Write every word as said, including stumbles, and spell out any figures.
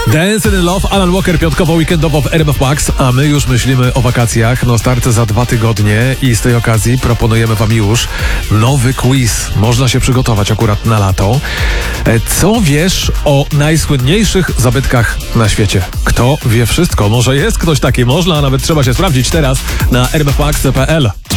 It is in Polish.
Dance in Love, Alan Walker piątkowo, weekendowo w R M F Max, a my już myślimy o wakacjach. No start za dwa tygodnie i z tej okazji proponujemy wam już nowy quiz. Można się przygotować akurat na lato. Co wiesz o najsłynniejszych zabytkach na świecie? Kto wie wszystko? Może jest ktoś taki, można, a nawet trzeba się sprawdzić teraz na r m f max kropka p l.